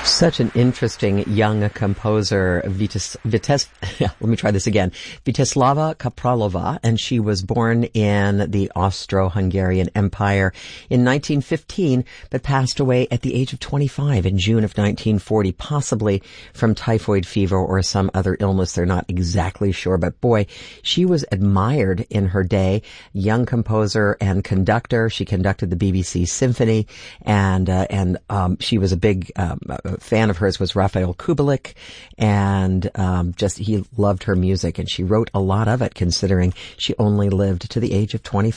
Such an interesting young composer, Viteslava Kapralova, and she was born in the Austro-Hungarian Empire in 1915, but passed away at the age of 25 in June of 1940, possibly from typhoid fever or some other illness. They're not exactly sure, but boy, she was admired in her day. Young composer and conductor. She conducted the BBC Symphony, and she was a big fan of hers was Rafael Kubelik, and he loved her music, and she wrote a lot of it, considering she only lived to the age of 25.